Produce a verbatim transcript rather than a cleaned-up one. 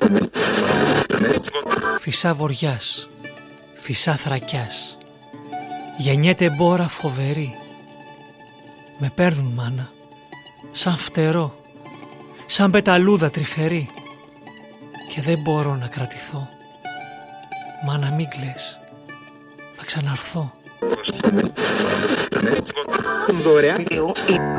Φυσά βοριάς, φυσά θρακιάς, γεννιέται μπόρα φοβερή. Με παίρνουν μάνα, σαν φτερό, σαν πεταλούδα τρυφερή. Και δεν μπορώ να κρατηθώ. Μάνα μην κλαις, θα ξαναρθώ. Δωρεάν